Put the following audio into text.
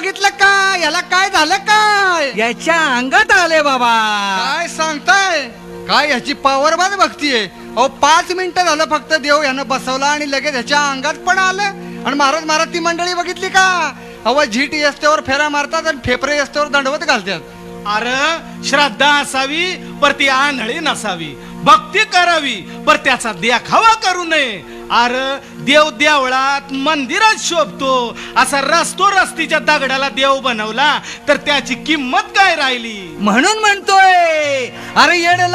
बघितलं का? याला काय झालं काय? याच्या अंगात आले बाबा. काय सांगताय? काय ह्याची पावरबाज भक्ती आहे. अहो 5 मिनिटं झालं फक्त देव ह्यानं बसवला आणि लगेच ह्याच्या अंगात पण आलं. आणि महाराज ती मंडळी बघितली का? अहो झीट रस्त्यावर फेरा मारतात आणि फेफरे रस्त्यावर दंडवत घालतात. अरे श्रद्धा असावी पर ती आंधळी नसावी, भक्ती करावी पर त्याचा देखावा करू नये. अरे देव देवळात मंदिरात शोभतो, असा रस्त्याच्या दगडाला देव बनवला तर त्याची किंमत काय राहिली? म्हणून म्हणतोय अरे येड